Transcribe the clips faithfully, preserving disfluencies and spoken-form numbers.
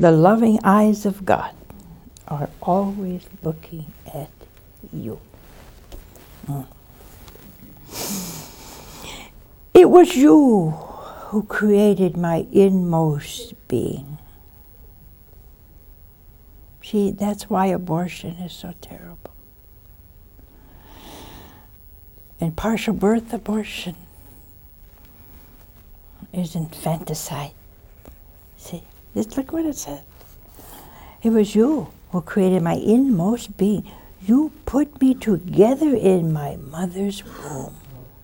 The loving eyes of God are always looking at you. Mm. It was you who created my inmost being. See, that's why abortion is so terrible. And partial birth abortion is infanticide. See, just look what it said. It was you who created my inmost being. You put me together in my mother's womb.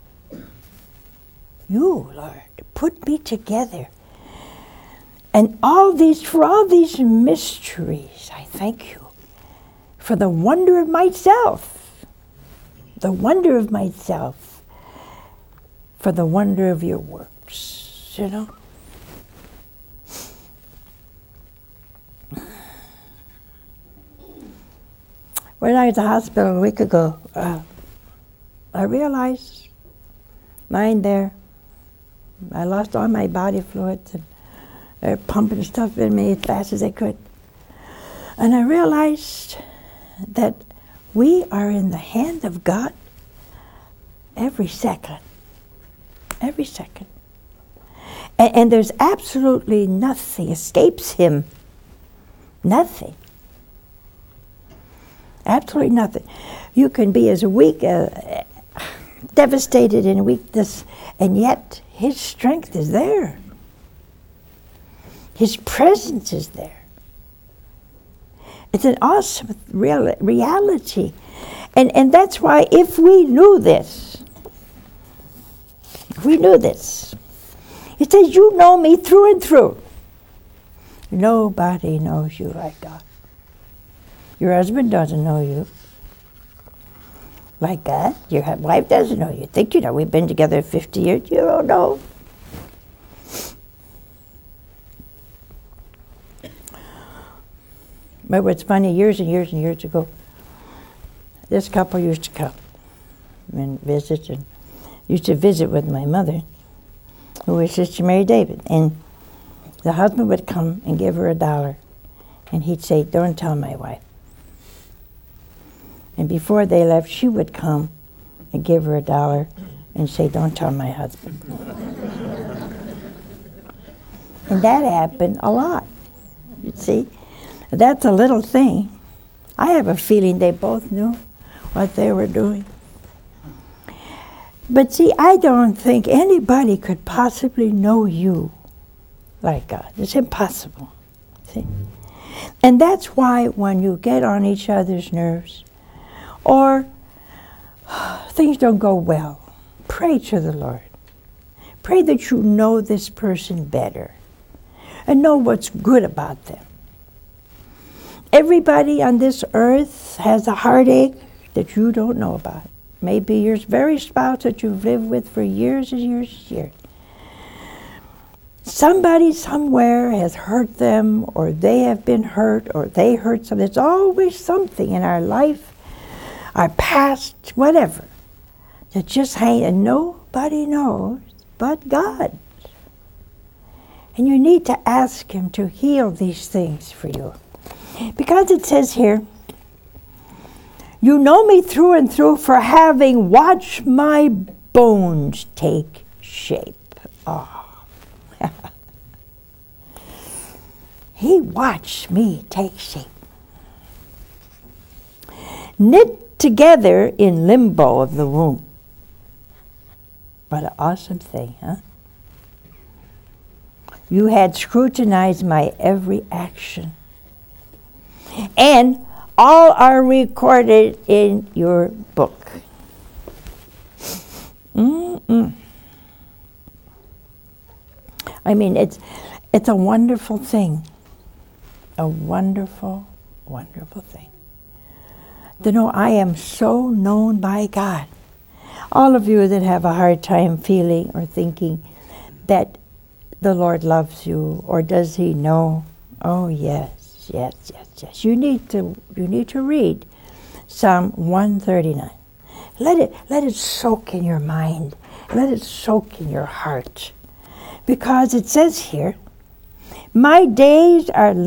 You, Lord, put me together. And all these, for all these mysteries, I thank you. For the wonder of myself. The wonder of myself. For the wonder of your works, you know. When I was at the hospital a week ago, uh, I realized lying there, I lost all my body fluids and they're pumping stuff in me as fast as they could. And I realized that we are in the hand of God every second. Every second. And, and there's absolutely nothing escapes him. Nothing. Absolutely nothing. You can be as weak, uh, devastated in weakness, and yet his strength is there. His presence is there. It's an awesome real, reality. And, and that's why if we knew this, if we knew this, it says, you know me through and through. Nobody knows you like God. Your husband doesn't know you like that. Your wife doesn't know you. Think you know. We've been together fifty years. You don't know. But what's funny, years and years and years ago, this couple used to come and visit, and used to visit with my mother, who was Sister Mary David. And the husband would come and give her a dollar, and he'd say, don't tell my wife. And before they left, she would come and give her a dollar and say, don't tell my husband. And that happened a lot, you see. That's a little thing. I have a feeling they both knew what they were doing. But see, I don't think anybody could possibly know you like God. It's impossible. See? And that's why when you get on each other's nerves, or things don't go well, pray to the Lord. Pray that you know this person better and know what's good about them. Everybody on this earth has a heartache that you don't know about. Maybe your very spouse that you've lived with for years and years and years. Somebody somewhere has hurt them, or they have been hurt, or they hurt something. There's always something in our life, our past, whatever, that just hang, and nobody knows but God. And you need to ask him to heal these things for you. Because it says here, you know me through and through for having watched my bones take shape. Oh. He watched me take shape. Knit together in limbo of the womb. What an awesome thing, huh? You had scrutinized my every action. And all are recorded in your book. Mm-mm. I mean, it's it's a wonderful thing. A wonderful, wonderful thing. To know I am so known by God. All of you that have a hard time feeling or thinking that the Lord loves you, or does he know? Oh yes, yes, yes, yes. You need to you need to read Psalm one thirty-nine. Let it let it soak in your mind. Let it soak in your heart. Because it says here, my days are